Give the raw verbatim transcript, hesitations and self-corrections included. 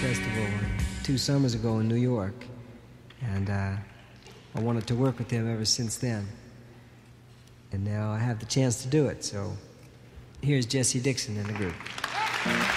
Festival two summers ago in New York, and uh, I wanted to work with them ever since then. And now I have the chance to do it, so here's Jesse Dixon and the group.